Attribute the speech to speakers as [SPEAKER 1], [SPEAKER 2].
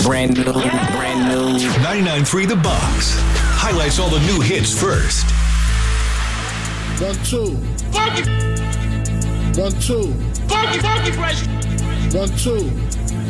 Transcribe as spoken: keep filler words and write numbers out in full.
[SPEAKER 1] Brand new, brand new.
[SPEAKER 2] ninety-nine point three The Box highlights all the new hits first.
[SPEAKER 3] One, two.
[SPEAKER 4] Funky.
[SPEAKER 3] One, two.
[SPEAKER 4] Funky, funky fresh.
[SPEAKER 3] One, two.